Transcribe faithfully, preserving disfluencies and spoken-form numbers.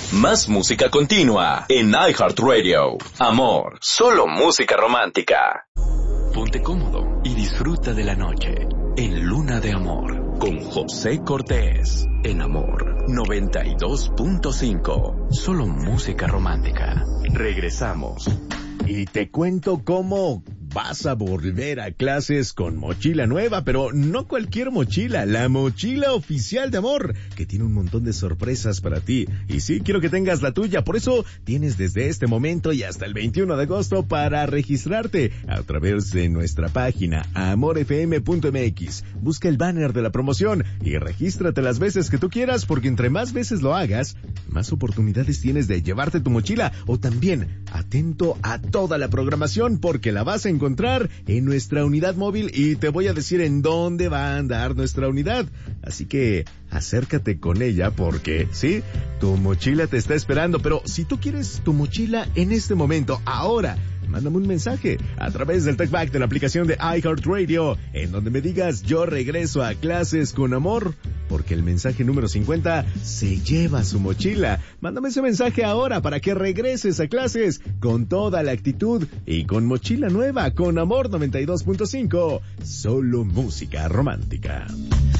Más música continua en iHeartRadio. Amor, solo música romántica. Ponte cómodo y disfruta de la noche en Luna de Amor con José Cortés. En Amor noventa y dos punto cinco. Solo música romántica. Regresamos. Y te cuento cómo vas a volver a clases con mochila nueva, pero no cualquier mochila, la mochila oficial de Amor, que tiene un montón de sorpresas para ti. Y sí, quiero que tengas la tuya, por eso tienes desde este momento y hasta el veintiuno de agosto para registrarte a través de nuestra página amor f m punto m x. Busca el banner de la promoción y regístrate las veces que tú quieras, porque entre más veces lo hagas, más oportunidades tienes de llevarte tu mochila. O también, atento a toda la programación, porque la vas a encontrar en nuestra unidad móvil y te voy a decir en dónde va a andar nuestra unidad. Así que acércate con ella porque, sí, tu mochila te está esperando. Pero si tú quieres tu mochila en este momento, ahora, mándame un mensaje a través del TalkBack de la aplicación de iHeartRadio, en donde me digas: yo regreso a clases con Amor, porque el mensaje número cincuenta se lleva su mochila. Mándame ese mensaje ahora para que regreses a clases con toda la actitud y con mochila nueva, con Amor noventa y dos punto cinco. Solo música romántica.